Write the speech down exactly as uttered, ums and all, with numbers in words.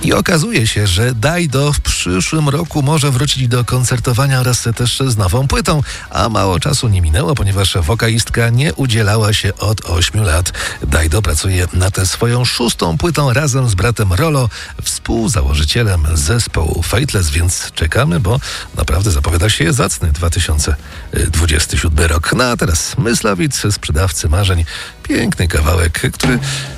I okazuje się, że Dajdo w przyszłym roku może wrócić do koncertowania oraz też z nową płytą, a mało czasu nie minęło, ponieważ wokalistka nie udzielała się od ośmiu lat. Dajdo pracuje nad swoją szóstą płytą razem z bratem Rolo, współzałożycielem zespołu Fateless, więc czekamy, bo naprawdę zapowiada się zacny dwa tysiące dwudziesty siódmy rok. No a teraz Myslowic, sprzedawcy marzeń. Piękny kawałek, który